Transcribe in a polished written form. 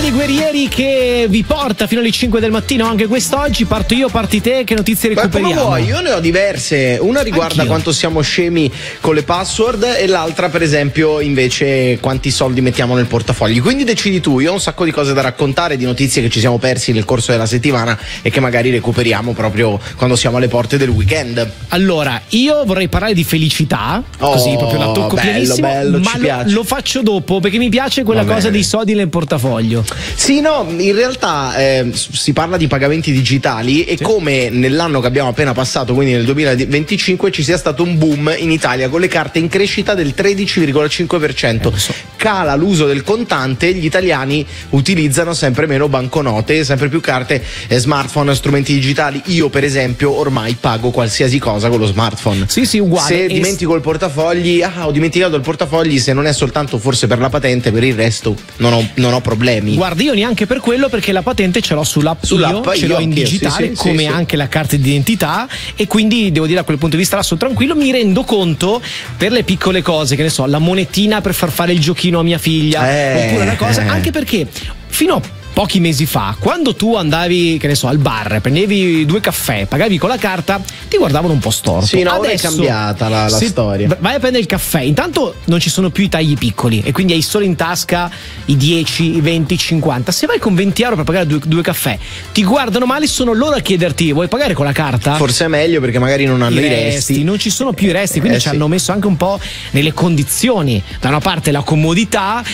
Giovani guerrieri che vi porta fino alle 5 del mattino anche quest'oggi. Parto io, parti te, che notizie recuperiamo? Come vuoi, io ne ho diverse. Una riguarda quanto siamo scemi con le password e l'altra per esempio invece quanti soldi mettiamo nel portafogli. Quindi decidi tu, io ho un sacco di cose da raccontare, di notizie che ci siamo persi nel corso della settimana e che magari recuperiamo proprio quando siamo alle porte del weekend. Allora, io vorrei parlare di felicità, così proprio la tocco pianissimo, bello, ma lo faccio dopo perché mi piace quella cosa dei soldi nel portafoglio. Sì, no, in realtà si parla di pagamenti digitali e come nell'anno che abbiamo appena passato, quindi nel 2025, ci sia stato un boom in Italia con le carte in crescita del 13,5%. Cala l'uso del contante, gli italiani utilizzano sempre meno banconote, sempre più carte, smartphone, strumenti digitali. Io per esempio ormai pago qualsiasi cosa con lo smartphone. Sì, uguale. Se dimentico il portafogli, ho dimenticato il portafogli, se non è soltanto forse per la patente, per il resto non ho problemi. Guarda, io neanche per quello, perché la patente ce l'ho sull'app ce l'ho in digitale, come anche la carta d'identità, e quindi devo dire, a quel punto di vista là sono tranquillo. Mi rendo conto per le piccole cose, che ne so, la monetina per far fare il giochino a mia figlia, oppure una cosa, anche perché fino a pochi mesi fa, quando tu andavi, che ne so, al bar, prendevi 2 caffè, pagavi con la carta, ti guardavano un po' storto. Sì, no, ora è cambiata la storia. Vai a prendere il caffè, intanto non ci sono più i tagli piccoli e quindi hai solo in tasca i 10, i 20, i 50. Se vai con 20 euro per pagare due caffè, ti guardano male, sono loro a chiederti: vuoi pagare con la carta? Forse è meglio, perché magari non hanno i resti. Non ci sono più i resti, quindi ci hanno messo anche un po' nelle condizioni. Da una parte la comodità